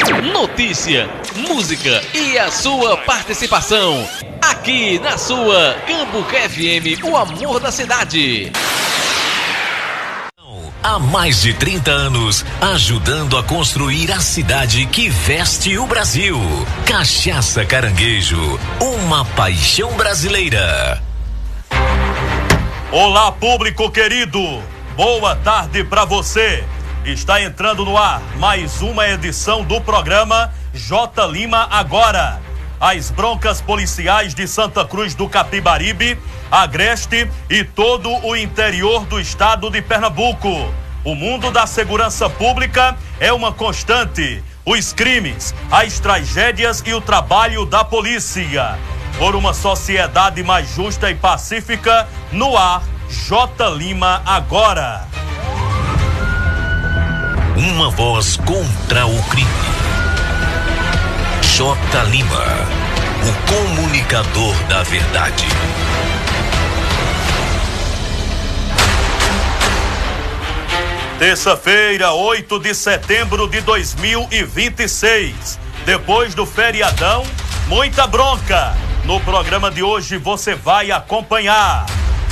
Notícia, música e a sua participação. Aqui na sua Cambuca FM, o amor da cidade. Há mais de 30 anos, ajudando a construir a cidade que veste o Brasil. Cachaça Caranguejo, uma paixão brasileira. Olá, público querido. Boa tarde para você. Está entrando no ar mais uma edição do programa J. Lima Agora. As broncas policiais de Santa Cruz do Capibaribe, Agreste e todo o interior do estado de Pernambuco. O mundo da segurança pública é uma constante. Os crimes, as tragédias e o trabalho da polícia. Por uma sociedade mais justa e pacífica, no ar, J. Lima Agora. Uma voz contra o crime. J. Lima, o comunicador da verdade. Terça-feira, 8 de setembro de 2026. Depois do feriadão, muita bronca. No programa de hoje você vai acompanhar.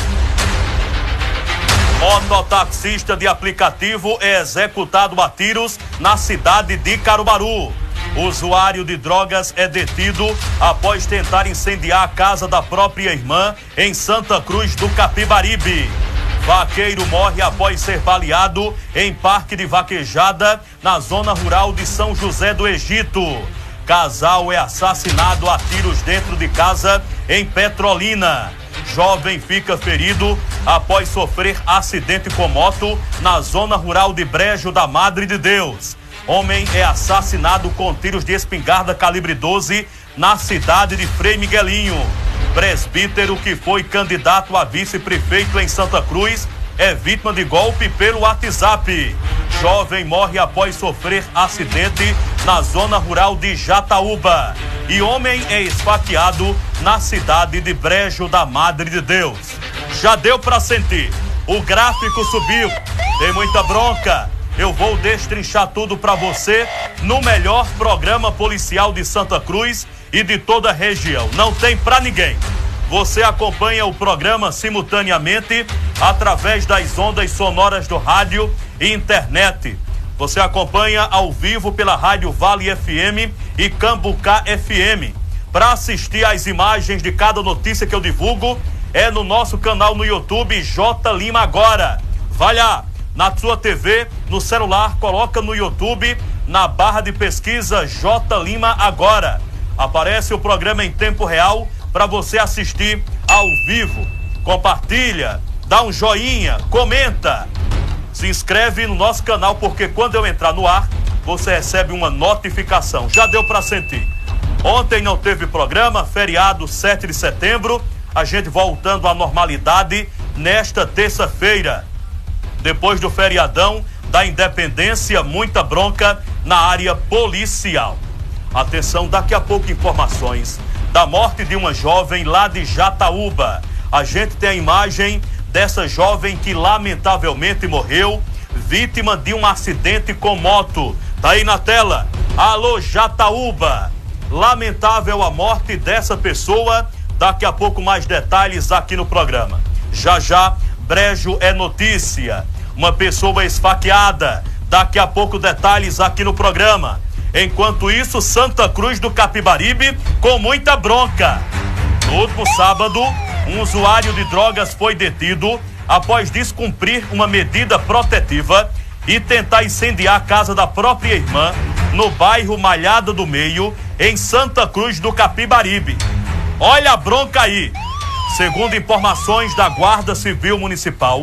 Mototaxista de aplicativo é executado a tiros na cidade de Caruaru. Usuário de drogas é detido após tentar incendiar a casa da própria irmã em Santa Cruz do Capibaribe. Vaqueiro morre após ser baleado em parque de vaquejada na zona rural de São José do Egito. Casal é assassinado a tiros dentro de casa em Petrolina. Jovem fica ferido após sofrer acidente com moto na zona rural de Brejo da Madre de Deus. Homem é assassinado com tiros de espingarda calibre 12 na cidade de Frei Miguelinho. Presbítero que foi candidato a vice-prefeito em Santa Cruz é vítima de golpe pelo WhatsApp. Jovem morre após sofrer acidente na zona rural de Jataúba. E homem é esfaqueado na cidade de Brejo da Madre de Deus. Já deu para sentir? O gráfico subiu. Tem muita bronca. Eu vou destrinchar tudo para você no melhor programa policial de Santa Cruz e de toda a região. Não tem para ninguém. Você acompanha o programa simultaneamente através das ondas sonoras do rádio e internet. Você acompanha ao vivo pela Rádio Vale FM e Cambucá FM. Para assistir às imagens de cada notícia que eu divulgo, é no nosso canal no YouTube J. Lima Agora. Vai lá, na sua TV, no celular, coloca no YouTube, na barra de pesquisa J. Lima Agora. Aparece o programa em tempo real para você assistir ao vivo. Compartilha, dá um joinha, comenta. Se inscreve no nosso canal, porque quando eu entrar no ar, você recebe uma notificação. Já deu para sentir. Ontem não teve programa, feriado 7 de setembro. A gente voltando à normalidade nesta terça-feira. Depois do feriadão da Independência, muita bronca na área policial. Atenção, daqui a pouco informações da morte de uma jovem lá de Jataúba. A gente tem a imagem dessa jovem que lamentavelmente morreu, vítima de um acidente com moto. Tá aí na tela. Alô, Jataúba. Lamentável a morte dessa pessoa. Daqui a pouco mais detalhes aqui no programa. Já já, Brejo é notícia. Uma pessoa esfaqueada. Daqui a pouco detalhes aqui no programa. Enquanto isso, Santa Cruz do Capibaribe com muita bronca. No último sábado, um usuário de drogas foi detido após descumprir uma medida protetiva e tentar incendiar a casa da própria irmã no bairro Malhada do Meio, em Santa Cruz do Capibaribe. Olha a bronca aí. Segundo informações da Guarda Civil Municipal,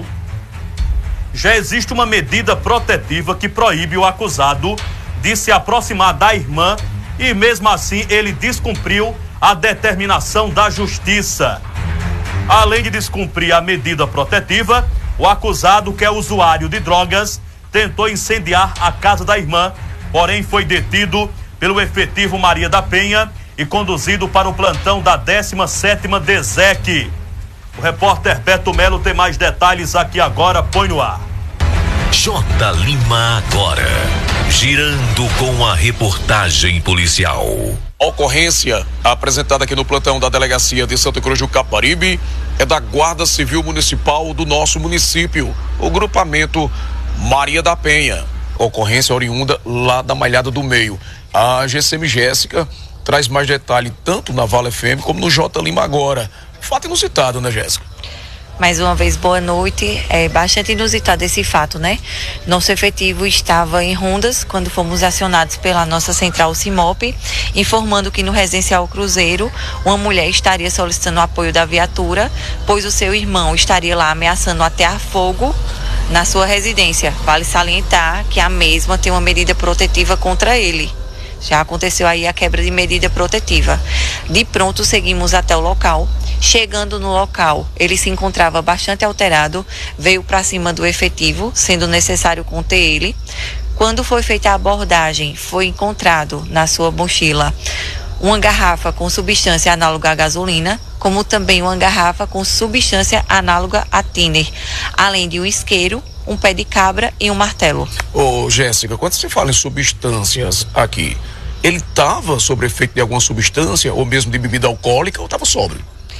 já existe uma medida protetiva que proíbe o acusado de se aproximar da irmã e mesmo assim ele descumpriu a determinação da justiça. Além de descumprir a medida protetiva, o acusado, que é usuário de drogas, tentou incendiar a casa da irmã, porém foi detido pelo efetivo Maria da Penha e conduzido para o plantão da 17ª DESEC. O repórter Beto Melo tem mais detalhes aqui agora, põe no ar. J. Lima Agora. Girando com a reportagem policial. Ocorrência apresentada aqui no plantão da Delegacia de Santa Cruz do Capibaribe é da Guarda Civil Municipal do nosso município, o grupamento Maria da Penha. Ocorrência oriunda lá da Malhada do Meio. A GCM Jéssica traz mais detalhe tanto na Vale FM como no J Lima agora. Fato inusitado, né, Jéssica? Mais uma vez, boa noite. É bastante inusitado esse fato, né? Nosso efetivo estava em rondas quando fomos acionados pela nossa central CIMOP, informando que no residencial Cruzeiro, uma mulher estaria solicitando o apoio da viatura, pois o seu irmão estaria lá ameaçando atear fogo na sua residência. Vale salientar que a mesma tem uma medida protetiva contra ele. Já aconteceu aí a quebra de medida protetiva. De pronto, seguimos até o local. Chegando no local, ele se encontrava bastante alterado, veio para cima do efetivo, sendo necessário conter ele. Quando foi feita a abordagem, foi encontrado na sua mochila uma garrafa com substância análoga à gasolina, como também uma garrafa com substância análoga a thinner, além de um isqueiro, um pé de cabra e um martelo. Ô, Jéssica, quando você fala em substâncias aqui, ele estava sob efeito de alguma substância ou mesmo de bebida alcoólica ou estava sóbrio?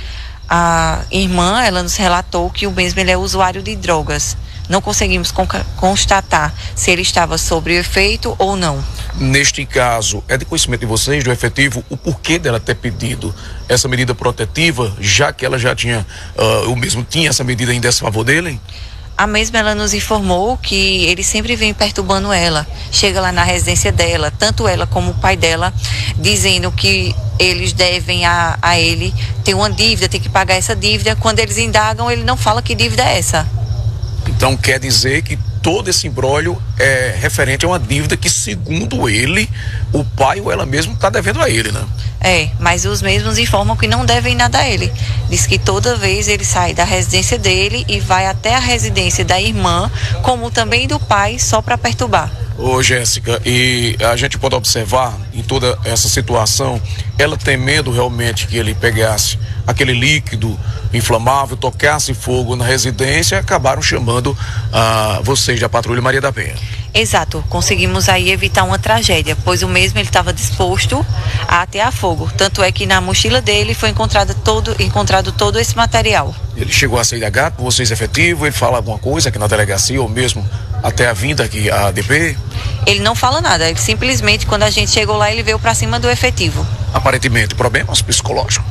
A irmã, ela nos relatou que o mesmo ele é usuário de drogas. Não conseguimos constatar se ele estava sob efeito ou não. Neste caso, é de conhecimento de vocês, do efetivo, o porquê dela ter pedido essa medida protetiva, já que ela já tinha, o mesmo tinha essa medida em desfavor dele? A mesma, ela nos informou que ele sempre vem perturbando ela. Chega lá na residência dela, tanto ela como o pai dela, dizendo que eles devem a ele ter uma dívida, tem que pagar essa dívida. Quando eles indagam, ele não fala que dívida é essa. Então quer dizer que todo esse imbróglio é referente a uma dívida que, segundo ele, o pai ou ela mesmo está devendo a ele, né? É, mas os mesmos informam que não devem nada a ele. Diz que toda vez ele sai da residência dele e vai até a residência da irmã, como também do pai, só para perturbar. Ô, Jéssica, e a gente pode observar em toda essa situação, ela temendo realmente que ele pegasse aquele líquido inflamável, tocasse fogo na residência, acabaram chamando vocês da Patrulha Maria da Penha. Exato, conseguimos aí evitar uma tragédia, pois o mesmo ele estava disposto a atear fogo. Tanto é que na mochila dele foi encontrado todo esse material. Ele chegou a sair da GAT com vocês efetivo, ele fala alguma coisa aqui na delegacia ou mesmo até a vinda aqui à ADP? Ele não fala nada, ele simplesmente, quando a gente chegou lá, ele veio para cima do efetivo. Aparentemente, problemas psicológicos?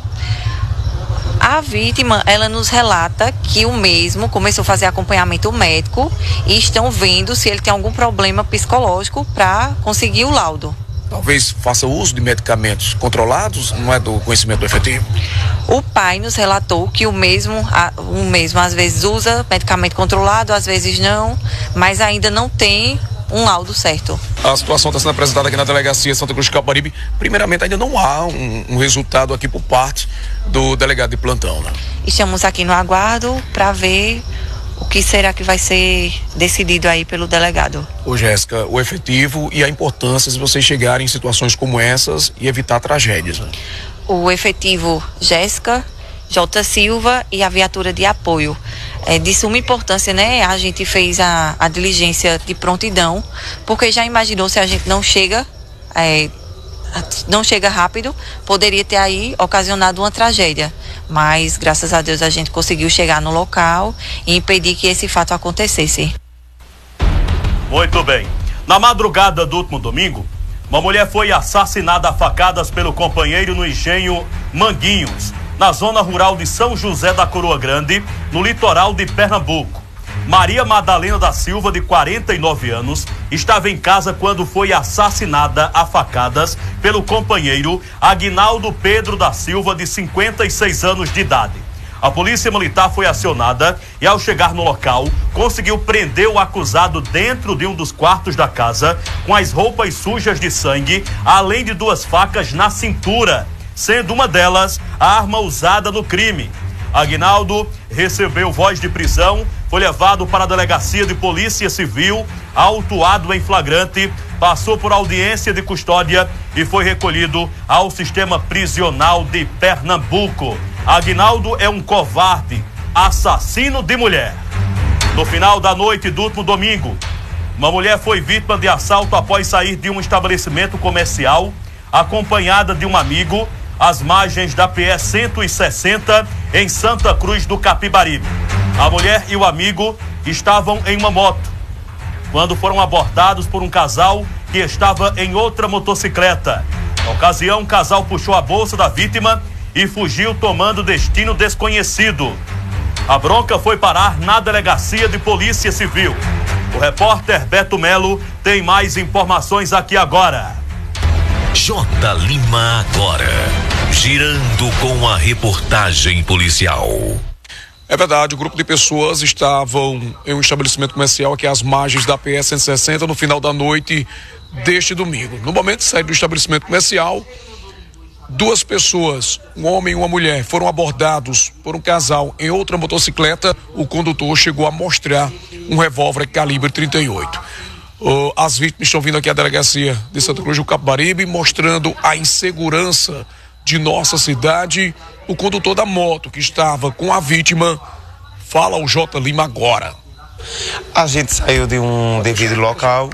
A vítima, ela nos relata que o mesmo começou a fazer acompanhamento médico e estão vendo se ele tem algum problema psicológico para conseguir o laudo. Talvez faça uso de medicamentos controlados, não é do conhecimento do efetivo? O pai nos relatou que o mesmo às vezes usa medicamento controlado, às vezes não, mas ainda não tem um laudo certo. A situação está sendo apresentada aqui na Delegacia Santa Cruz do Capibaribe. Primeiramente, ainda não há um resultado aqui por parte do delegado de plantão, né? Estamos aqui no aguardo para ver o que será que vai ser decidido aí pelo delegado. Ô, Jéssica, o efetivo e a importância de vocês chegarem em situações como essas e evitar tragédias, né? O efetivo Jéssica, J. Silva e a viatura de apoio. É de suma importância, né? A gente fez a diligência de prontidão, porque já imaginou se a gente não chega rápido, poderia ter aí ocasionado uma tragédia. Mas, graças a Deus, a gente conseguiu chegar no local e impedir que esse fato acontecesse. Muito bem. Na madrugada do último domingo, uma mulher foi assassinada a facadas pelo companheiro no engenho Manguinhos, na zona rural de São José da Coroa Grande, no litoral de Pernambuco. Maria Madalena da Silva, de 49 anos, estava em casa quando foi assassinada a facadas pelo companheiro Aguinaldo Pedro da Silva, de 56 anos de idade. A polícia militar foi acionada e, ao chegar no local, conseguiu prender o acusado dentro de um dos quartos da casa, com as roupas sujas de sangue, além de 2 facas na cintura, sendo uma delas a arma usada no crime. Aguinaldo recebeu voz de prisão, foi levado para a Delegacia de Polícia Civil, autuado em flagrante, passou por audiência de custódia e foi recolhido ao sistema prisional de Pernambuco. Aguinaldo é um covarde, assassino de mulher. No final da noite do último domingo, Uma mulher foi vítima de assalto após sair de um estabelecimento comercial, acompanhada de um amigo, às margens da PE 160, em Santa Cruz do Capibaribe. A mulher e o amigo estavam em uma moto, quando foram abordados por um casal que estava em outra motocicleta. Na ocasião, o casal puxou a bolsa da vítima e fugiu tomando destino desconhecido. A bronca foi parar na delegacia de Polícia Civil. O repórter Beto Melo tem mais informações aqui agora. J. Lima agora, girando com a reportagem policial. É verdade, o grupo de pessoas estavam em um estabelecimento comercial aqui às margens da PE 160 no final da noite deste domingo. No momento de sair do estabelecimento comercial, duas pessoas, um homem e uma mulher, foram abordados por um casal em outra motocicleta. O condutor chegou a mostrar um revólver calibre 38. As vítimas estão vindo aqui à delegacia de Santa Cruz do Capibaribe, mostrando a insegurança de nossa cidade. O condutor da moto que estava com a vítima fala ao J. Lima agora. A gente saiu de um devido local,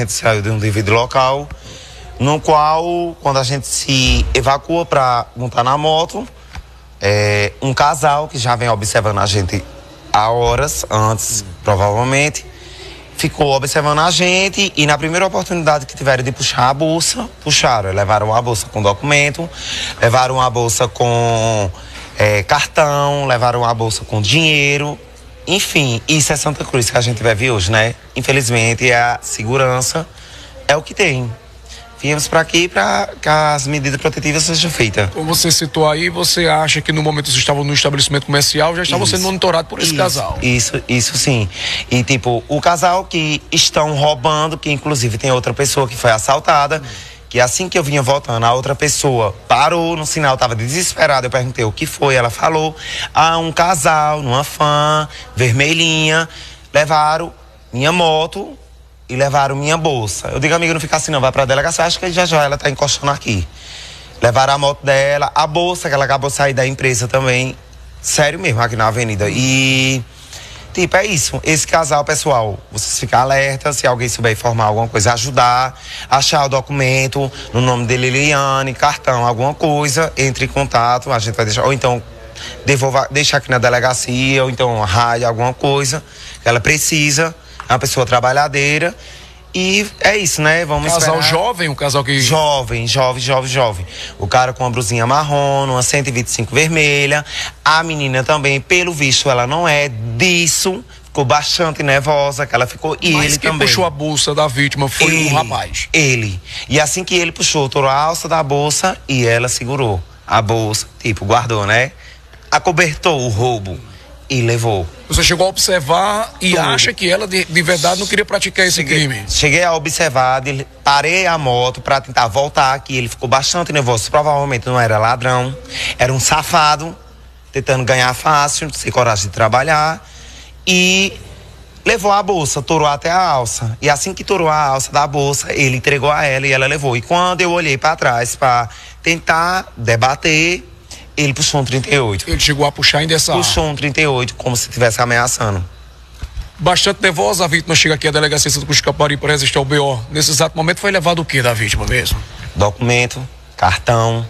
no qual, quando a gente se evacua para montar na moto, um casal que já vem observando a gente há horas antes, provavelmente, ficou observando a gente e na primeira oportunidade que tiveram de puxar a bolsa, puxaram. Levaram a bolsa com documento, levaram a bolsa com cartão, levaram a bolsa com dinheiro. Enfim, isso é Santa Cruz que a gente vive hoje, né? Infelizmente, a segurança é o que tem. Viemos para aqui para que as medidas protetivas sejam feitas. Como você citou aí, você acha que no momento vocês estavam no estabelecimento comercial, já estavam sendo monitorados por esse casal? Isso sim. E tipo, o casal que estão roubando, que inclusive tem outra pessoa que foi assaltada, que assim que eu vinha voltando, a outra pessoa parou no sinal, estava desesperada, eu perguntei o que foi, ela falou, um casal numa Fan, vermelhinha, levaram minha moto e levaram minha bolsa. Eu digo, amiga, não fica assim não, vai pra delegacia, acho que já ela tá encostando aqui. Levaram a moto dela, a bolsa, que ela acabou de sair da empresa também, sério mesmo, aqui na avenida. E, tipo, é isso, esse casal, pessoal, vocês ficam alertas, se alguém souber informar alguma coisa, ajudar, achar o documento no nome de Liliane, cartão, alguma coisa, entre em contato, a gente vai deixar, ou então deixar aqui na delegacia, ou então rádio, alguma coisa que ela precisa. É uma pessoa trabalhadeira e é isso, né? Vamos casal esperar. Jovem, um casal que... Jovem. O cara com uma blusinha marrom, uma 125 vermelha. A menina também, pelo visto, ela não é disso. Ficou bastante nervosa, que ela ficou. E mas ele quem também. puxou a bolsa da vítima foi um rapaz. Ele. E assim que ele puxou, torou a alça da bolsa e ela segurou a bolsa, tipo, guardou, né? Acobertou o roubo e levou. Você chegou a observar e tudo. Acha que ela de verdade não queria praticar esse crime? Cheguei a observar, parei a moto para tentar voltar aqui, ele ficou bastante nervoso, provavelmente não era ladrão, era um safado, tentando ganhar fácil, sem coragem de trabalhar, e levou a bolsa, torou até a alça, e assim que torou a alça da bolsa, ele entregou a ela e ela levou, e quando eu olhei para trás para tentar debater, ele puxou um 38. Ele chegou a puxar ainda essa... Puxou um 38, como se estivesse ameaçando. Bastante nervosa, a vítima chega aqui à delegacia de Santa Cruz do Capibaribe para resistir ao BO. Nesse exato momento foi levado o que da vítima mesmo? Documento, cartão,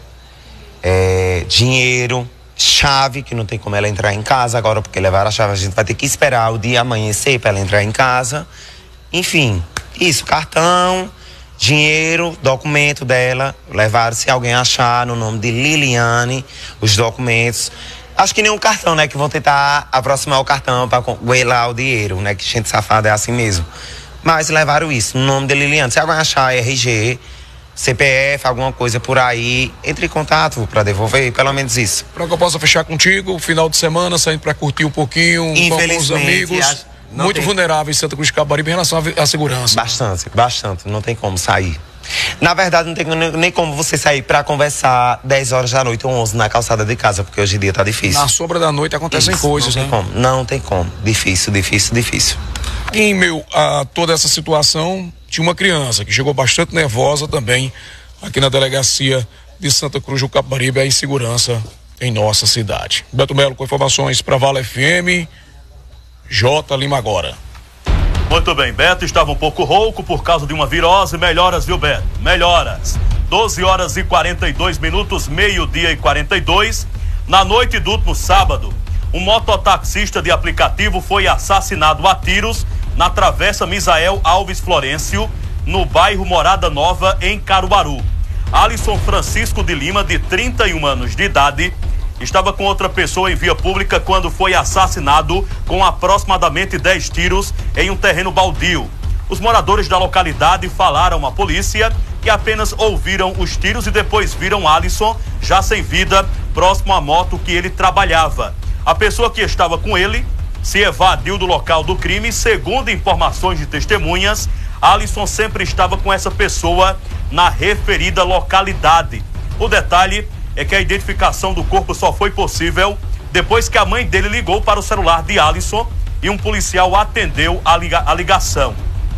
dinheiro, chave, que não tem como ela entrar em casa agora, porque levaram a chave, a gente vai ter que esperar o dia amanhecer para ela entrar em casa. Enfim, isso, cartão, dinheiro, documento dela, levaram, se alguém achar, no nome de Liliane, os documentos. Acho que nem um cartão, né, que vão tentar aproximar o cartão para goelar o dinheiro, né, que gente safada é assim mesmo. Mas levaram isso, no nome de Liliane. Se alguém achar RG, CPF, alguma coisa por aí, entre em contato para devolver, pelo menos isso. Para que eu possa fechar contigo, final de semana, saindo para curtir um pouquinho com alguns amigos. Muito vulnerável em Santa Cruz do Capibaribe em relação à segurança. Bastante, não tem como sair. Na verdade, não tem nem como você sair para conversar 10 horas da noite ou 11 na calçada de casa, porque hoje em dia tá difícil. Na sombra da noite acontecem coisas, né? Não tem como. Difícil. Em meio a toda essa situação, tinha uma criança que chegou bastante nervosa também aqui na delegacia de Santa Cruz do Capibaribe, a insegurança em nossa cidade. Beto Melo com informações para Vala FM. J. Lima agora. Muito bem, Beto estava um pouco rouco por causa de uma virose. Melhoras, viu, Beto? Melhoras. 12 horas e 42 minutos, meio-dia e 42. Na noite do último sábado, um mototaxista de aplicativo foi assassinado a tiros na Travessa Misael Alves Florencio, no bairro Morada Nova, em Caruaru. Alisson Francisco de Lima, de 31 anos de idade, estava com outra pessoa em via pública quando foi assassinado com aproximadamente 10 tiros em um terreno baldio. Os moradores da localidade falaram à polícia que apenas ouviram os tiros e depois viram Alisson já sem vida, próximo à moto que ele trabalhava. A pessoa que estava com ele se evadiu do local do crime. Segundo informações de testemunhas, Alisson sempre estava com essa pessoa na referida localidade. O detalhe é que a identificação do corpo só foi possível depois que a mãe dele ligou para o celular de Alisson e um policial atendeu a ligação.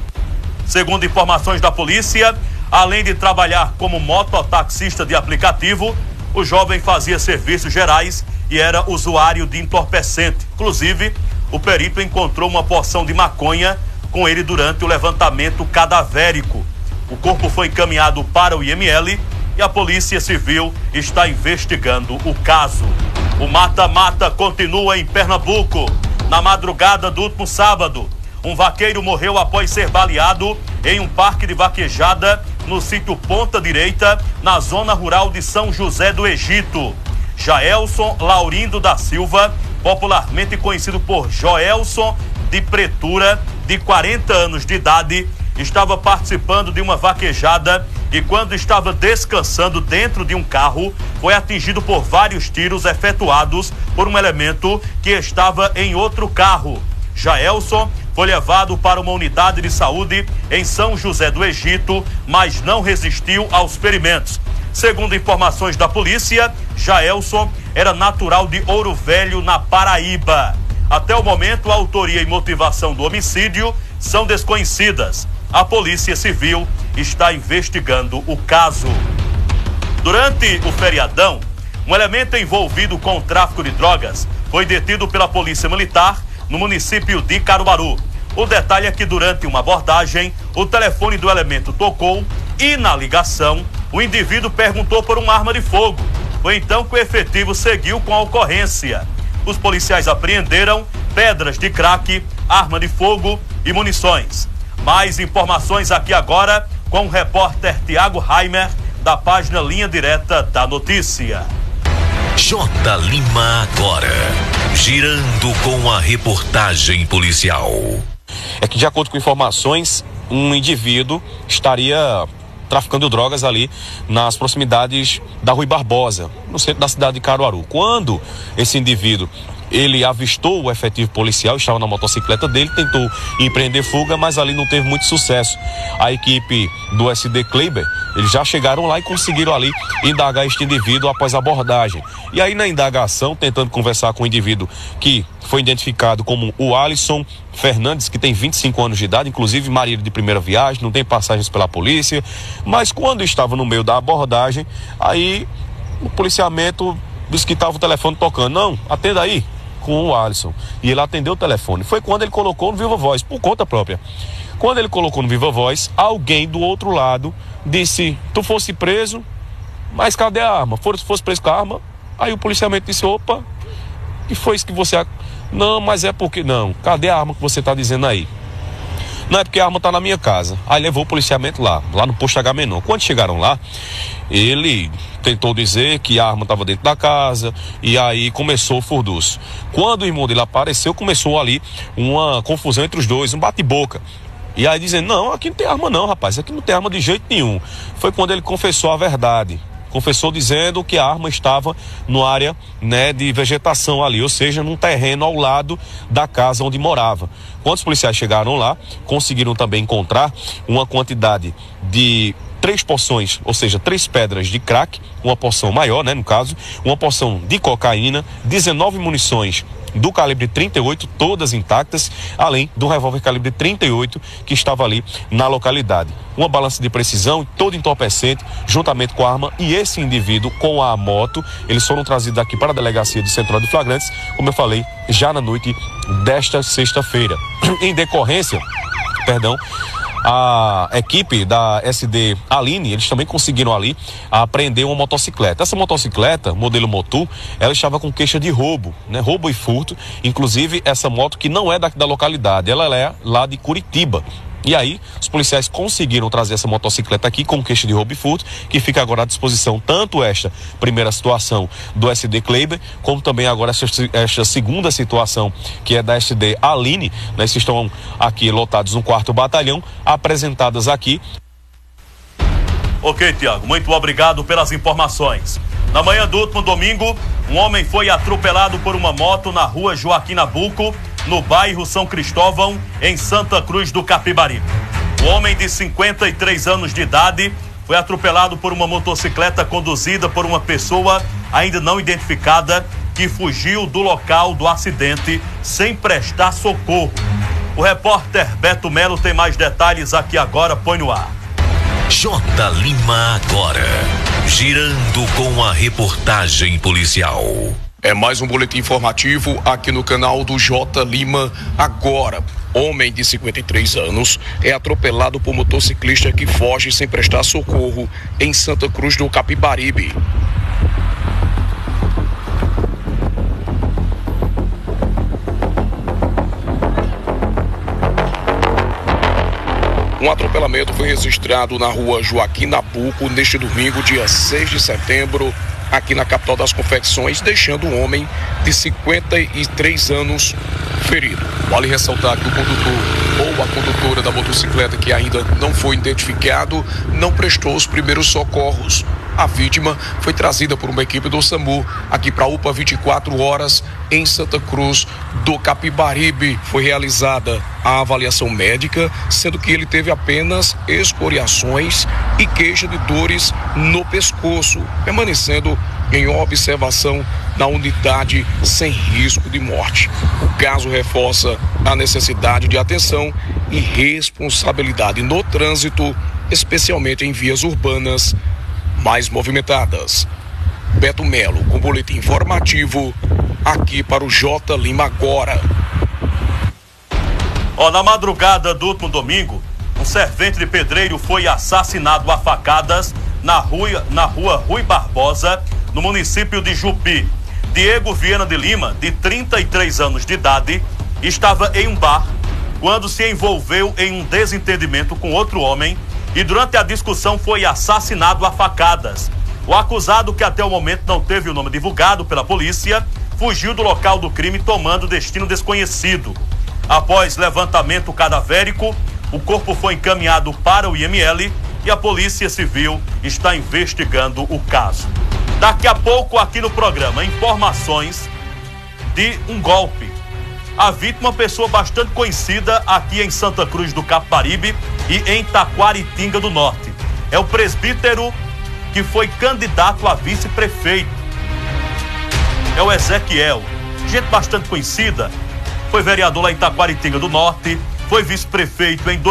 Segundo informações da polícia, além de trabalhar como mototaxista de aplicativo, o jovem fazia serviços gerais e era usuário de entorpecente. Inclusive, o perito encontrou uma porção de maconha com ele durante o levantamento cadavérico. O corpo foi encaminhado para o IML e a Polícia Civil está investigando o caso. O mata-mata continua em Pernambuco. Na madrugada do último sábado, um vaqueiro morreu após ser baleado em um parque de vaquejada no sítio Ponta Direita, na zona rural de São José do Egito. Jaelson Laurindo da Silva, popularmente conhecido por Joelson de Pretura, de 40 anos de idade, estava participando de uma vaquejada e, quando estava descansando dentro de um carro, foi atingido por vários tiros efetuados por um elemento que estava em outro carro. Jaelson foi levado para uma unidade de saúde em São José do Egito, mas não resistiu aos ferimentos. Segundo informações da polícia, Jaelson era natural de Ouro Velho, na Paraíba. Até o momento, a autoria e motivação do homicídio são desconhecidas. A Polícia Civil está investigando o caso. Durante o feriadão, um elemento envolvido com o tráfico de drogas foi detido pela Polícia Militar no município de Caruaru. O detalhe é que, durante uma abordagem, o telefone do elemento tocou e, na ligação, o indivíduo perguntou por uma arma de fogo. Foi então que o efetivo seguiu com a ocorrência. Os policiais apreenderam pedras de crack, arma de fogo e munições. Mais informações aqui agora com o repórter Tiago Reimer, da página Linha Direta da Notícia. J. Lima agora, girando com a reportagem policial. É que, de acordo com informações, um indivíduo estaria traficando drogas ali nas proximidades da Rui Barbosa, no centro da cidade de Caruaru. Quando esse indivíduo ele avistou o efetivo policial, estava na motocicleta dele, tentou empreender fuga, mas ali não teve muito sucesso. A equipe do SD Kleber, eles já chegaram lá e conseguiram ali indagar este indivíduo após a abordagem. E aí, na indagação, tentando conversar com o indivíduo que foi identificado como o Alisson Fernandes, que tem 25 anos de idade, inclusive marido de primeira viagem, não tem passagens pela polícia, mas quando estava no meio da abordagem, aí o policiamento disse que estava o telefone tocando. Não, atenda aí, com o Alisson. E ele atendeu o telefone. Foi quando ele colocou no Viva Voz, por conta própria. Quando ele colocou no Viva Voz, alguém do outro lado disse: tu fosse preso, mas cadê a arma? Fosse preso com a arma? Aí o policiamento disse: opa, que foi isso que você... Não, mas é porque... Não, cadê a arma que você está dizendo aí? Não, é porque a arma está na minha casa. Aí levou o policiamento lá no posto H-Menor. Quando chegaram lá, ele tentou dizer que a arma estava dentro da casa, e aí começou o furdunço. Quando o irmão dele apareceu, começou ali uma confusão entre os dois, um bate-boca. E aí dizendo: não, aqui não tem arma não, rapaz, aqui não tem arma de jeito nenhum. Foi quando ele confessou a verdade. Confessou dizendo que a arma estava no área, né, de vegetação ali, ou seja, num terreno ao lado da casa onde morava. Quando os policiais chegaram lá, conseguiram também encontrar uma quantidade de 3 porções, ou seja, 3 pedras de crack, uma porção maior, né, no caso, uma porção de cocaína, 19 munições do calibre 38, todas intactas, além do revólver calibre 38 que estava ali na localidade. Uma balança de precisão, todo entorpecente, juntamente com a arma e esse indivíduo com a moto, eles foram trazidos aqui para a delegacia de Central de Flagrantes, como eu falei, já na noite desta sexta-feira. Em decorrência, a equipe da SD Aline, eles também conseguiram ali apreender uma motocicleta. Essa motocicleta, modelo Motu, ela estava com queixa de roubo, né? Roubo e furto. Inclusive, essa moto que não é da localidade, ela é lá de Curitiba. E aí, os policiais conseguiram trazer essa motocicleta aqui com queixa de roubo e furto, que fica agora à disposição, tanto esta primeira situação do SD Kleiber, como também agora esta segunda situação, que é da SD Aline, né, que estão aqui lotados no 4º Batalhão, apresentadas aqui. Ok, Tiago, muito obrigado pelas informações. Na manhã do último domingo, um homem foi atropelado por uma moto na rua Joaquim Nabuco, no bairro São Cristóvão, em Santa Cruz do Capibaribe. O homem de 53 anos de idade foi atropelado por uma motocicleta conduzida por uma pessoa ainda não identificada que fugiu do local do acidente sem prestar socorro. O repórter Beto Melo tem mais detalhes aqui agora, põe no ar. J. Lima agora, girando com a reportagem policial. É mais um boletim informativo aqui no canal do J. Lima agora. Homem de 53 anos é atropelado por motociclista que foge sem prestar socorro em Santa Cruz do Capibaribe. Um atropelamento foi registrado na rua Joaquim Nabuco neste domingo, dia 6 de setembro, aqui na capital das confecções, deixando um homem de 53 anos ferido. Vale ressaltar que o condutor ou a condutora da motocicleta, que ainda não foi identificado, não prestou os primeiros socorros. A vítima foi trazida por uma equipe do SAMU aqui para a UPA 24 horas em Santa Cruz do Capibaribe. Foi realizada a avaliação médica, sendo que ele teve apenas escoriações e queixa de dores no pescoço, permanecendo em observação na unidade sem risco de morte. O caso reforça a necessidade de atenção e responsabilidade no trânsito, especialmente em vias urbanas mais movimentadas. Beto Melo com boletim informativo aqui para o J. Lima agora. Na madrugada do último domingo, um servente de pedreiro foi assassinado a facadas na rua Rui Barbosa, no município de Jupi. Diego Viana de Lima, de 33 anos de idade, estava em um bar quando se envolveu em um desentendimento com outro homem e durante a discussão foi assassinado a facadas. O acusado, que até o momento não teve o nome divulgado pela polícia, fugiu do local do crime tomando destino desconhecido. Após levantamento cadavérico, o corpo foi encaminhado para o IML e a Polícia Civil está investigando o caso. Daqui a pouco aqui no programa, informações de um golpe. A vítima, uma pessoa bastante conhecida aqui em Santa Cruz do Capibaribe e em Taquaritinga do Norte. É o presbítero que foi candidato a vice-prefeito. É o Ezequiel. Gente bastante conhecida. Foi vereador lá em Taquaritinga do Norte. Foi vice-prefeito em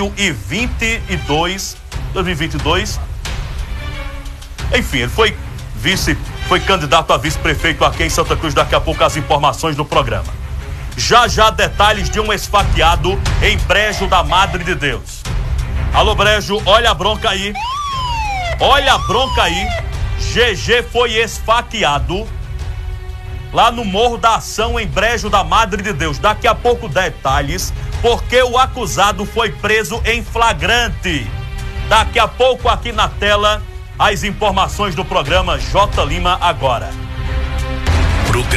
2022. Enfim, ele foi candidato a vice-prefeito aqui em Santa Cruz. Daqui a pouco as informações no programa. Já detalhes de um esfaqueado em Brejo da Madre de Deus. Alô, Brejo, olha a bronca aí. Olha a bronca aí. GG foi esfaqueado lá no Morro da Ação, em Brejo da Madre de Deus. Daqui a pouco detalhes, porque o acusado foi preso em flagrante. Daqui a pouco aqui na tela, as informações do programa J. Lima agora.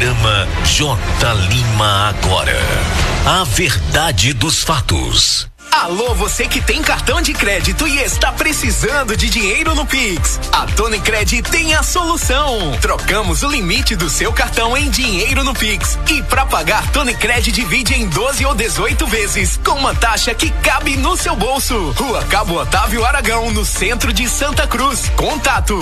Programa J. Lima agora. A verdade dos fatos. Alô, você que tem cartão de crédito e está precisando de dinheiro no Pix. A Tonicred tem a solução. Trocamos o limite do seu cartão em dinheiro no Pix. E para pagar, Tonicred divide em 12 ou 18 vezes, com uma taxa que cabe no seu bolso. Rua Cabo Otávio Aragão, no centro de Santa Cruz. Contato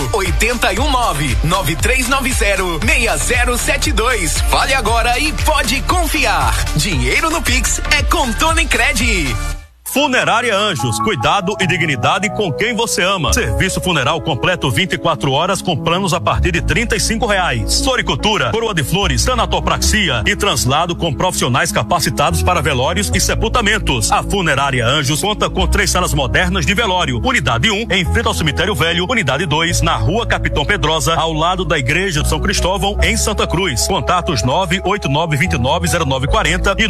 81993906072. Fale agora e pode confiar. Dinheiro no Pix é com Tonicred. Funerária Anjos, cuidado e dignidade com quem você ama. Serviço funeral completo 24 horas com planos a partir de R$35. Floricultura, coroa de flores, tanatopraxia e translado com profissionais capacitados para velórios e sepultamentos. A Funerária Anjos conta com 3 salas modernas de velório. Unidade 1, em frente ao Cemitério Velho. Unidade 2, na Rua Capitão Pedrosa, ao lado da Igreja de São Cristóvão, em Santa Cruz. Contatos 989290940 e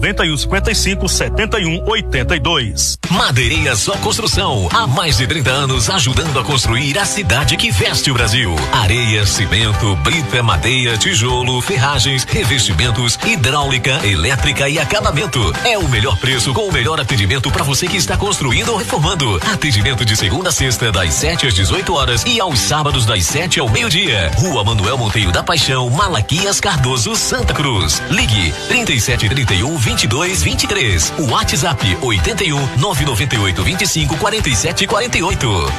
991557182. Madeireira Só Construção, há mais de 30 anos ajudando a construir a cidade que veste o Brasil. Areia, cimento, brita, madeira, tijolo, ferragens, revestimentos, hidráulica, elétrica e acabamento. É o melhor preço com o melhor atendimento para você que está construindo ou reformando. Atendimento de segunda a sexta, das 7 às 18 horas e aos sábados das 7 ao meio-dia. Rua Manuel Monteiro da Paixão, Malaquias Cardoso, Santa Cruz. Ligue 3731-2223. O WhatsApp 81-998-25-4748.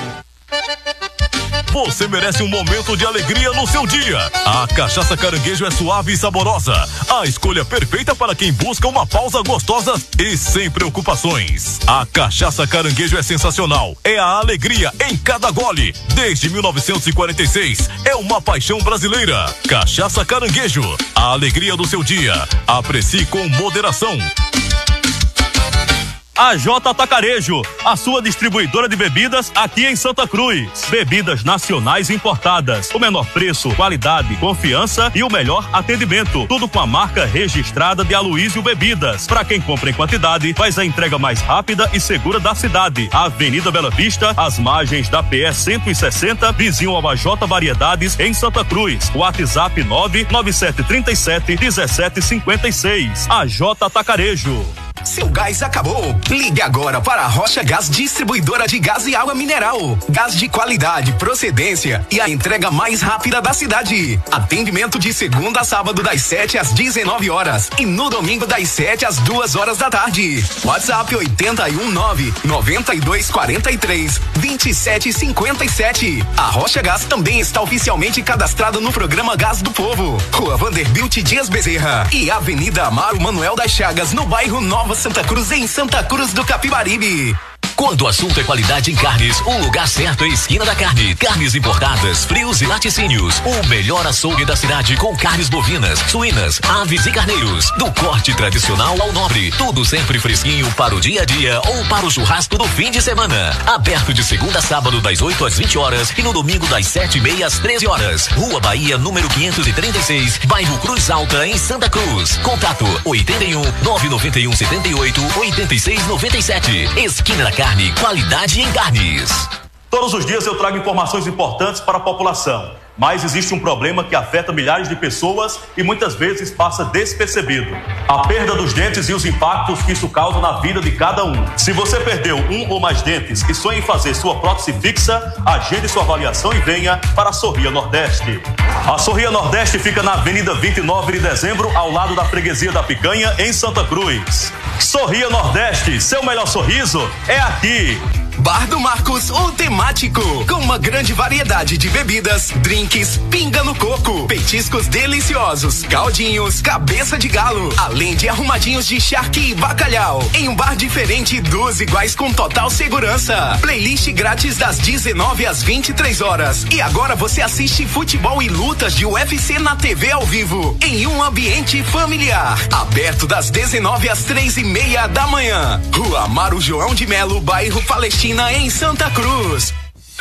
Você merece um momento de alegria no seu dia. A Cachaça Caranguejo é suave e saborosa. A escolha perfeita para quem busca uma pausa gostosa e sem preocupações. A Cachaça Caranguejo é sensacional. É a alegria em cada gole. Desde 1946, é uma paixão brasileira. Cachaça Caranguejo, a alegria do seu dia. Aprecie com moderação. A J Atacarejo, a sua distribuidora de bebidas aqui em Santa Cruz. Bebidas nacionais importadas. O menor preço, qualidade, confiança e o melhor atendimento. Tudo com a marca registrada de Aloysio Bebidas. Para quem compra em quantidade, faz a entrega mais rápida e segura da cidade. Avenida Bela Vista, às margens da PS 160, vizinho ao AJ Variedades, em Santa Cruz. WhatsApp 99737-1756. A J Atacarejo. Seu gás acabou? Ligue agora para a Rocha Gás, distribuidora de gás e água mineral. Gás de qualidade, procedência e a entrega mais rápida da cidade. Atendimento de segunda a sábado das 7 às 19 horas e no domingo das 7 às 2 horas da tarde. WhatsApp 819-9243-2757. A Rocha Gás também está oficialmente cadastrada no programa Gás do Povo. Rua Vanderbilt Dias Bezerra e Avenida Amaro Manuel das Chagas, no bairro Nova Santa Cruz, em Santa Cruz do Capibaribe. Quando o assunto é qualidade em carnes, o lugar certo é Esquina da Carne. Carnes importadas, frios e laticínios. O melhor açougue da cidade com carnes bovinas, suínas, aves e carneiros. Do corte tradicional ao nobre. Tudo sempre fresquinho para o dia a dia ou para o churrasco do fim de semana. Aberto de segunda a sábado das 8 às 20 horas e no domingo das 7h30 às 13 horas. Rua Bahia, número 536, bairro Cruz Alta, em Santa Cruz. Contato 81-99178-8697. Esquina da Carne. Qualidade em carnes. Todos os dias eu trago informações importantes para a população, mas existe um problema que afeta milhares de pessoas e muitas vezes passa despercebido: a perda dos dentes e os impactos que isso causa na vida de cada um. Se você perdeu um ou mais dentes e sonha em fazer sua prótese fixa, agende sua avaliação e venha para a Sorria Nordeste. A Sorria Nordeste fica na Avenida 29 de Dezembro, ao lado da Freguesia da Picanha, em Santa Cruz. Sorria Nordeste, seu melhor sorriso é aqui. Bar do Marcos, o temático, com uma grande variedade de bebidas, drinks, pinga no coco, petiscos deliciosos, caldinhos, cabeça de galo, além de arrumadinhos de charque e bacalhau. Em um bar diferente, 2 iguais com total segurança. Playlist grátis das 19 às 23 horas. E agora você assiste futebol e lutas de UFC na TV ao vivo, em um ambiente familiar. Aberto das 19 às 3h30 da manhã. Rua Amaro João de Melo, bairro Palestina, em Santa Cruz.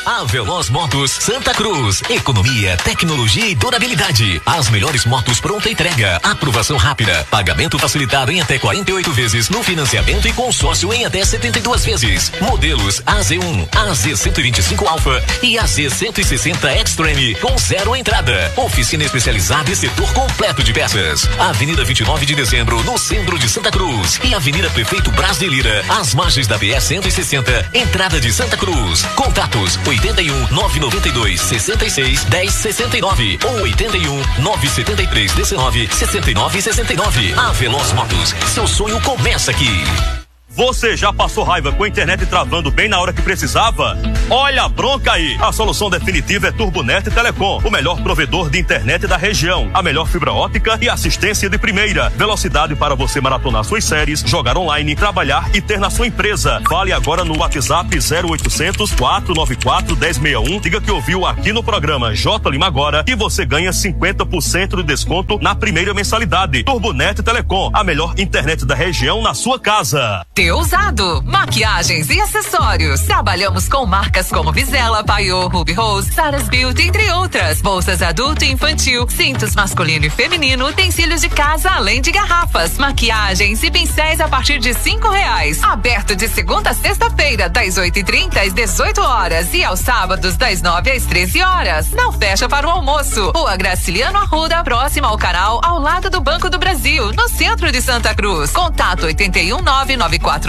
A Veloz Motos Santa Cruz. Economia, tecnologia e durabilidade. As melhores motos pronta entrega. Aprovação rápida. Pagamento facilitado em até 48 vezes no financiamento e consórcio em até 72 vezes. Modelos AZ1, AZ125 Alpha e AZ160 Extreme com 0 entrada. Oficina especializada e setor completo de peças. Avenida 29 de Dezembro, no centro de Santa Cruz. E Avenida Prefeito Braz de Lira, às margens da BR 160, entrada de Santa Cruz. Contatos 81 992 66 10 69 ou 81 973 19 69 69. A Veloz Motos, seu sonho começa aqui. Você já passou raiva com a internet travando bem na hora que precisava? Olha a bronca aí! A solução definitiva é Turbonet Telecom, o melhor provedor de internet da região. A melhor fibra ótica e assistência de primeira. Velocidade para você maratonar suas séries, jogar online, trabalhar e ter na sua empresa. Fale agora no WhatsApp 0800 494 1061. Diga que ouviu aqui no programa J Lima Agora e você ganha 50% de desconto na primeira mensalidade. Turbonet Telecom, a melhor internet da região na sua casa. Ousado, maquiagens e acessórios. Trabalhamos com marcas como Vizela, Paiô, Ruby Rose, Sarah's Beauty, entre outras. Bolsas adulto e infantil, cintos masculino e feminino, utensílios de casa, além de garrafas, maquiagens e pincéis a partir de R$5. Aberto de segunda a sexta-feira, das 8h30 às 18 horas e aos sábados, das 9 às 13 horas. Não fecha para o almoço. Rua Graciliano Arruda, próxima ao canal, ao lado do Banco do Brasil, no centro de Santa Cruz. Contato 81 99405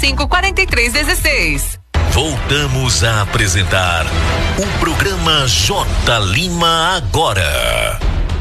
4316. Voltamos a apresentar o programa J Lima Agora.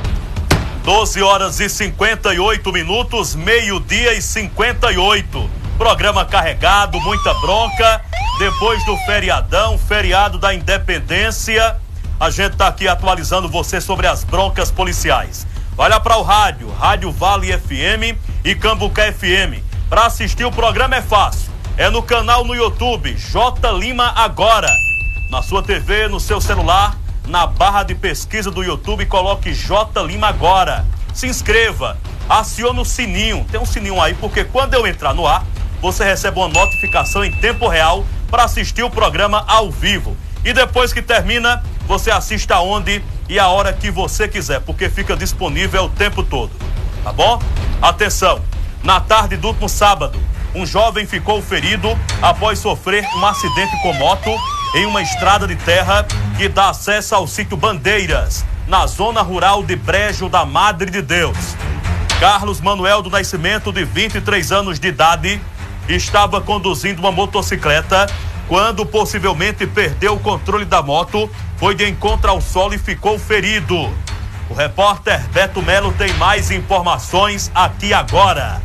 12 horas e 58 minutos, meio-dia e 58. Programa carregado, muita bronca. Depois do feriado da Independência, a gente tá aqui atualizando você sobre as broncas policiais. Olha para o rádio Vale FM e Cambucá FM. Para assistir o programa é fácil. É no canal no YouTube, J Lima Agora. Na sua TV, no seu celular, na barra de pesquisa do YouTube, coloque J Lima Agora. Se inscreva, acione o sininho. Tem um sininho aí, porque quando eu entrar no ar, você recebe uma notificação em tempo real para assistir o programa ao vivo. E depois que termina, você assiste aonde e a hora que você quiser, porque fica disponível o tempo todo. Tá bom? Atenção! Na tarde do último sábado, um jovem ficou ferido após sofrer um acidente com moto em uma estrada de terra que dá acesso ao sítio Bandeiras, na zona rural de Brejo da Madre de Deus. Carlos Manuel do Nascimento, de 23 anos de idade, estava conduzindo uma motocicleta quando possivelmente perdeu o controle da moto, foi de encontro ao solo e ficou ferido. O repórter Beto Melo tem mais informações aqui agora.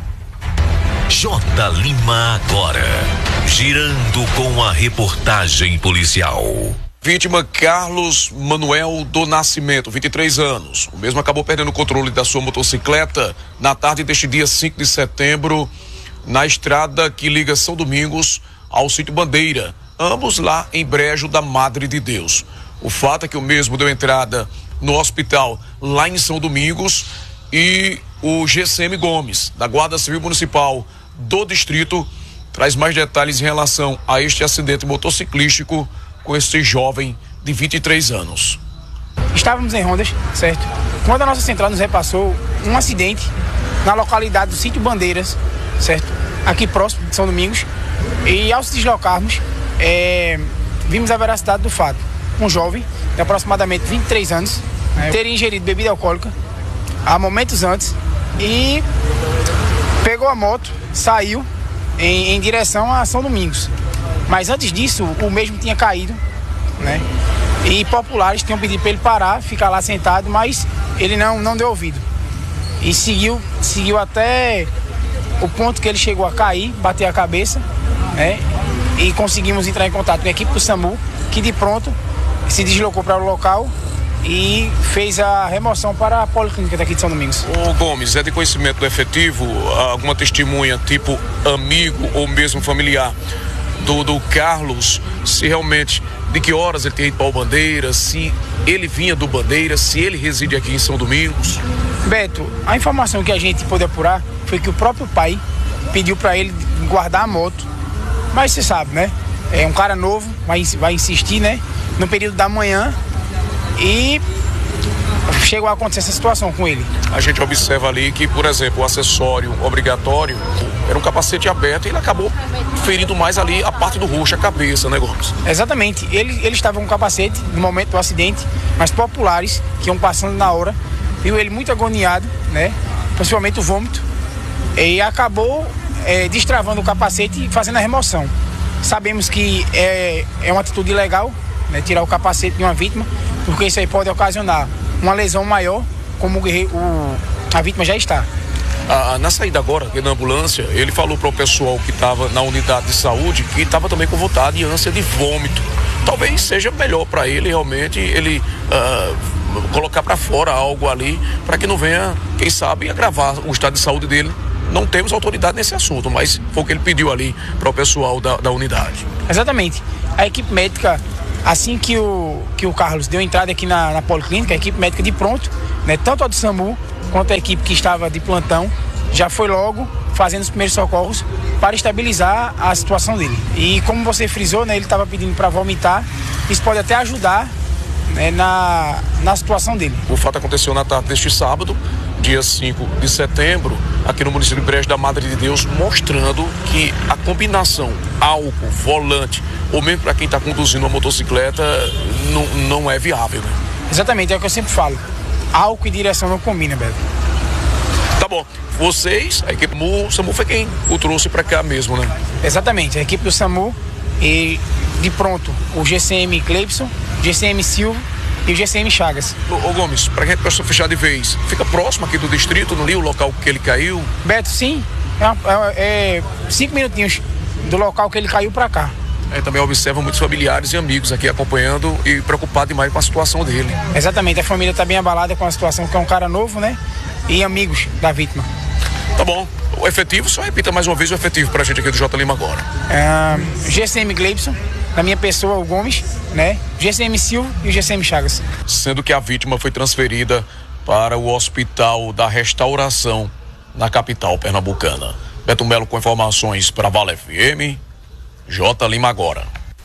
J Lima Agora, girando com a reportagem policial. Vítima Carlos Manuel do Nascimento, 23 anos. O mesmo acabou perdendo o controle da sua motocicleta na tarde deste dia 5 de setembro, na estrada que liga São Domingos ao sítio Bandeira, ambos lá em Brejo da Madre de Deus. O fato é que o mesmo deu entrada no hospital lá em São Domingos e o GCM Gomes, da Guarda Civil Municipal do Distrito, traz mais detalhes em relação a este acidente motociclístico com esse jovem de 23 anos. Estávamos em rondas, certo? Quando a nossa central nos repassou um acidente na localidade do sítio Bandeiras, certo? Aqui próximo de São Domingos, e ao se deslocarmos, vimos a veracidade do fato. Um jovem de aproximadamente 23 anos teria ingerido bebida alcoólica há momentos antes e pegou a moto, saiu em direção a São Domingos. Mas antes disso, o mesmo tinha caído, né? E populares tinham pedido para ele parar, ficar lá sentado, mas ele não deu ouvido. E seguiu até o ponto que ele chegou a cair, bater a cabeça, né? E conseguimos entrar em contato com a equipe do SAMU, que de pronto se deslocou para o local e fez a remoção para a Policlínica daqui de São Domingos. Ô Gomes, é de conhecimento do efetivo, alguma testemunha, tipo amigo ou mesmo familiar do Carlos, se realmente, de que horas ele tem ido para o Bandeira, se ele vinha do Bandeira, se ele reside aqui em São Domingos? Beto, a informação que a gente pôde apurar foi que o próprio pai pediu para ele guardar a moto, mas você sabe, né? É um cara novo, vai insistir, né? no período da manhã e chegou a acontecer essa situação com ele. A gente observa ali que, por exemplo, o acessório obrigatório era um capacete aberto e ele acabou ferindo mais ali a parte do rosto, a cabeça, né, Gomes? Exatamente. Ele estava com capacete no momento do acidente, mas populares que iam passando na hora, viu ele muito agoniado, né? Principalmente o vômito, e acabou destravando o capacete e fazendo a remoção. Sabemos que é uma atitude ilegal, né, tirar o capacete de uma vítima, porque isso aí pode ocasionar uma lesão maior, como a vítima já está. Na saída agora, na ambulância, ele falou para o pessoal que estava na unidade de saúde que estava também com vontade e ânsia de vômito. Talvez seja melhor para ele realmente colocar para fora algo ali para que não venha, quem sabe, agravar o estado de saúde dele. Não temos autoridade nesse assunto, mas foi o que ele pediu ali para o pessoal da unidade. Exatamente. A equipe médica, assim que o Carlos deu entrada aqui na policlínica, a equipe médica de pronto, né, tanto a do SAMU quanto a equipe que estava de plantão, já foi logo fazendo os primeiros socorros para estabilizar a situação dele. E como você frisou, né, ele estava pedindo para vomitar, isso pode até ajudar, né, na situação dele. O fato aconteceu na tarde deste sábado, dia 5 de setembro, aqui no município de Brejo da Madre de Deus, mostrando que a combinação álcool, volante, ou mesmo para quem está conduzindo uma motocicleta, não é viável, né? Exatamente, é o que eu sempre falo. Álcool e direção não combinam, Beto. Tá bom. Vocês, a equipe do SAMU foi quem o trouxe para cá mesmo, né? Exatamente, a equipe do SAMU e de pronto o GCM Cleibson, GCM Silva e o GCM Chagas. Ô Gomes, para que a gente possa fechar de vez, fica próximo aqui do distrito, no local que ele caiu? Beto, sim, é 5 minutinhos do local que ele caiu para cá. Também observa muitos familiares e amigos aqui acompanhando e preocupado demais com a situação dele. Exatamente, a família está bem abalada com a situação, que é um cara novo, né? E amigos da vítima. Tá bom. O efetivo, só repita mais uma vez o efetivo pra gente aqui do J Lima agora. GCM Gleibson, na minha pessoa, o Gomes, né? GCM Silva e o GCM Chagas. Sendo que a vítima foi transferida para o Hospital da Restauração, na capital pernambucana. Beto Melo com informações para Vale FM. J Lima agora.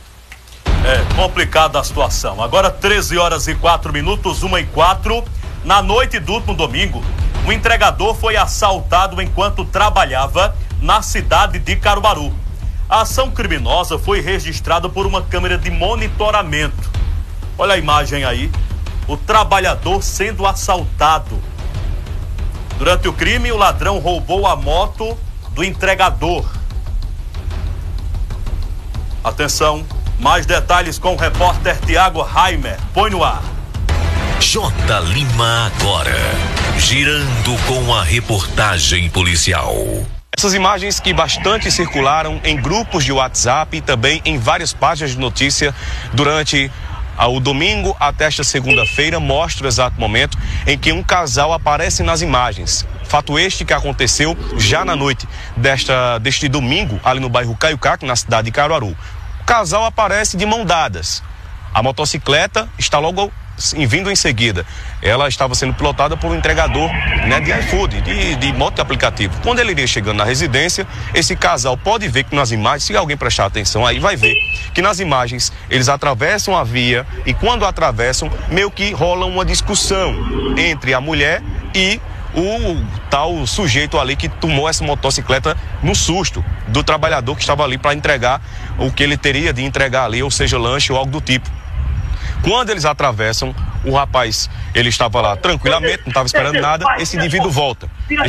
É complicada a situação. Agora 13h04, 1h04. Na noite do último domingo, um entregador foi assaltado enquanto trabalhava na cidade de Caruaru. A ação criminosa foi registrada por uma câmera de monitoramento. Olha a imagem aí, o trabalhador sendo assaltado. Durante o crime, o ladrão roubou a moto do entregador. Atenção, mais detalhes com o repórter Tiago Raimer. Põe no ar. J Lima agora, girando com a reportagem policial. Essas imagens que bastante circularam em grupos de WhatsApp e também em várias páginas de notícia durante o domingo até esta segunda-feira mostram o exato momento em que um casal aparece nas imagens. Fato este que aconteceu já na noite deste domingo, ali no bairro Caiucaque, na cidade de Caruaru. O casal aparece de mão dadas. A motocicleta está logo vindo em seguida. Ela estava sendo pilotada por um entregador, né, de iFood, de moto de aplicativo. Quando ele iria chegando na residência, esse casal pode ver que nas imagens, se alguém prestar atenção aí, vai ver que nas imagens eles atravessam a via e quando atravessam, meio que rola uma discussão entre a mulher e o tal sujeito ali que tomou essa motocicleta no susto do trabalhador que estava ali para entregar o que ele teria de entregar ali, ou seja, lanche ou algo do tipo. Quando eles atravessam, o rapaz, ele estava lá tranquilamente, não estava esperando nada, esse indivíduo volta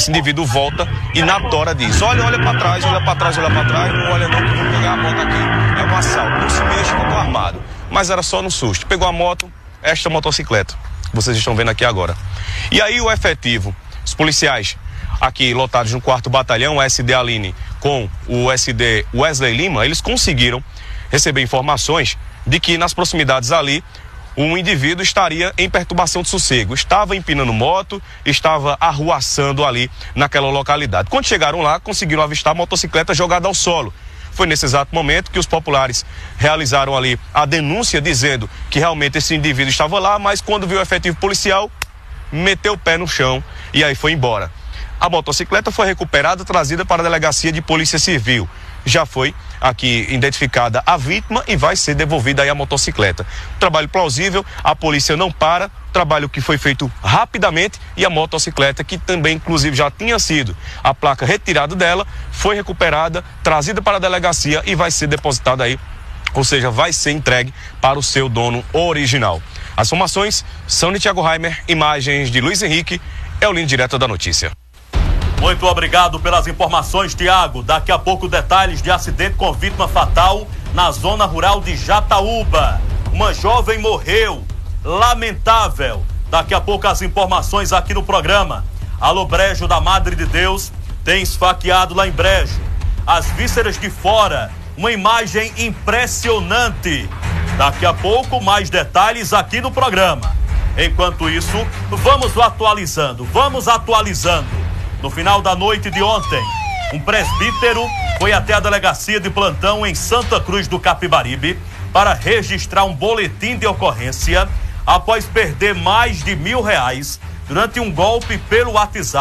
e na tora diz, olha para trás, não olha para trás, não olha não, que eu vou pegar a moto aqui, é um assalto, não se mexe que eu tô armado. Mas era só no susto, pegou a moto, esta motocicleta, que vocês estão vendo aqui agora. E aí o efetivo, os policiais aqui lotados no 4º Batalhão, o SD Aline, com o SD Wesley Lima, eles conseguiram receber informações de que nas proximidades ali, um indivíduo estaria em perturbação de sossego, estava empinando moto, estava arruaçando ali naquela localidade. Quando chegaram lá, conseguiram avistar a motocicleta jogada ao solo. Foi nesse exato momento que os populares realizaram ali a denúncia dizendo que realmente esse indivíduo estava lá, mas quando viu o efetivo policial, meteu o pé no chão e aí foi embora. A motocicleta foi recuperada, trazida para a delegacia de Polícia Civil. já foi aqui identificada a vítima e vai ser devolvida aí a motocicleta. Trabalho plausível, a polícia não para, trabalho que foi feito rapidamente e a motocicleta, que também inclusive já tinha sido a placa retirada dela, foi recuperada, trazida para a delegacia e vai ser depositada aí, ou seja, vai ser entregue para o seu dono original. As informações são de Thiago Reimer, imagens de Luiz Henrique, é o Linha Direta da Notícia. Muito obrigado pelas informações, Tiago. Daqui a pouco detalhes de acidente com vítima fatal na zona rural de Jataúba. Uma jovem morreu. Lamentável. Daqui a pouco as informações aqui no programa. Alô Brejo da Madre de Deus tem esfaqueado lá em Brejo. As vísceras de fora. Uma imagem impressionante. Daqui a pouco mais detalhes aqui no programa. Enquanto isso, vamos atualizando. No final da noite de ontem, um presbítero foi até a delegacia de plantão em Santa Cruz do Capibaribe para registrar um boletim de ocorrência após perder mais de R$1.000 durante um golpe pelo WhatsApp.